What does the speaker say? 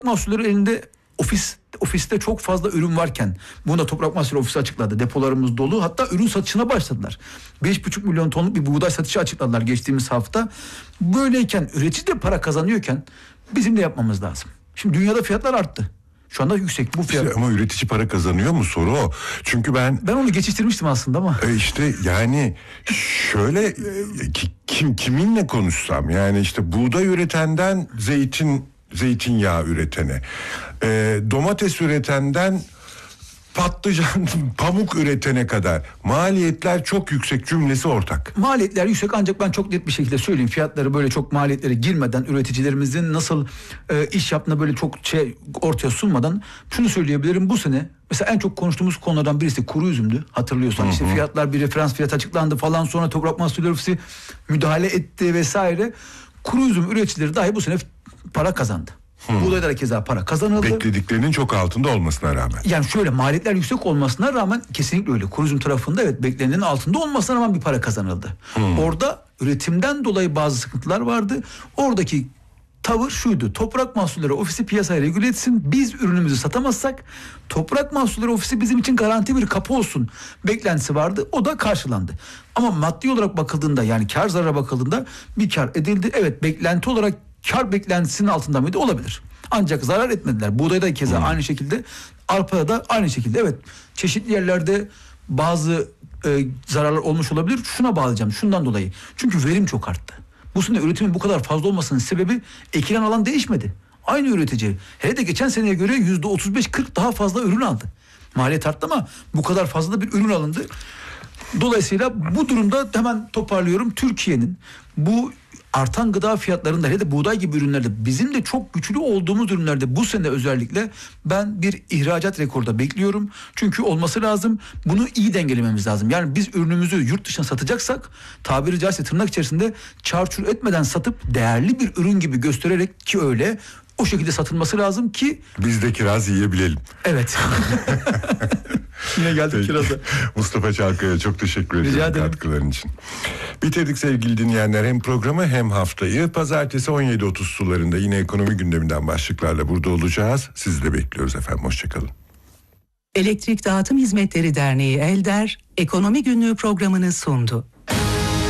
mahsulleri elinde ofiste çok fazla ürün varken, bunu da Toprak Mahsulleri Ofisi açıkladı. Depolarımız dolu. Hatta ürün satışına başladılar. 5,5 milyon tonluk bir buğday satışı açıkladılar geçtiğimiz hafta. Böyleyken, üretici de para kazanıyorken bizim de yapmamız lazım. Şimdi dünyada fiyatlar arttı. Şu anda yüksek bu fiyat. Ama üretici para kazanıyor mu, soru o. Çünkü ben onu geçiştirmiştim aslında ama. İşte yani şöyle kiminle konuşsam, yani işte buğday üretenden zeytinyağı üretene, domates üretenden patlıcan, pamuk üretene kadar maliyetler çok yüksek cümlesi ortak. Maliyetler yüksek, ancak ben çok net bir şekilde söyleyeyim. Fiyatları böyle çok maliyetlere girmeden, üreticilerimizin nasıl iş yaptığını böyle çok ortaya sunmadan şunu söyleyebilirim. Bu sene mesela en çok konuştuğumuz konulardan birisi kuru üzümdü. Hatırlıyorsan işte fiyatlar, bir referans fiyat açıklandı falan, sonra Toprak Mahsulleri Ofisi müdahale etti vesaire. Kuru üzüm üreticileri dahi bu sene para kazandı. Buğdayda da keza para kazanıldı. Beklediklerinin çok altında olmasına rağmen. Yani şöyle, maliyetler yüksek olmasına rağmen kesinlikle öyle. Kuru üzüm tarafında evet beklenenin altında olmasına rağmen bir para kazanıldı. Orada üretimden dolayı bazı sıkıntılar vardı. Oradaki tavır şuydu: Toprak Mahsulleri Ofisi piyasayı regüle etsin. Biz ürünümüzü satamazsak Toprak Mahsulleri Ofisi bizim için garanti bir kapı olsun beklentisi vardı. O da karşılandı. Ama maddi olarak bakıldığında, yani kar zarara bakıldığında bir kar edildi. Evet, beklenti olarak kar beklentisinin altında mıydı? Olabilir. Ancak zarar etmediler. Buğdayda keza aynı şekilde, arpada da aynı şekilde. Evet, çeşitli yerlerde bazı zararlar olmuş olabilir. Şuna bağlayacağım, şundan dolayı. Çünkü verim çok arttı. Bu sene üretimin bu kadar fazla olmasının sebebi, ekilen alan değişmedi. Aynı üretici, hele de geçen seneye göre %35-40 daha fazla ürün aldı. Maliyet arttı ama bu kadar fazla da bir ürün alındı. Dolayısıyla bu durumda hemen toparlıyorum. Türkiye'nin bu artan gıda fiyatlarında, hele de buğday gibi ürünlerde, bizim de çok güçlü olduğumuz ürünlerde bu sene özellikle ben bir ihracat rekoru da bekliyorum. Çünkü olması lazım. Bunu iyi dengelememiz lazım. Yani biz ürünümüzü yurt dışına satacaksak, tabiri caizse tırnak içerisinde çarçur etmeden satıp değerli bir ürün gibi göstererek, ki öyle, o şekilde satılması lazım ki biz de kiraz yiyebilelim. Evet. Yine geldik kiraza. Mustafa Çalkaya çok teşekkür ederim katkıların için. Bitirdik sevgili dinleyenler, hem programı hem haftayı. Pazartesi 17.30 sularında yine ekonomi gündeminden başlıklarla burada olacağız. Sizi de bekliyoruz efendim. Hoşçakalın. Elektrik Dağıtım Hizmetleri Derneği ELDER, Ekonomi Günlüğü programını sundu.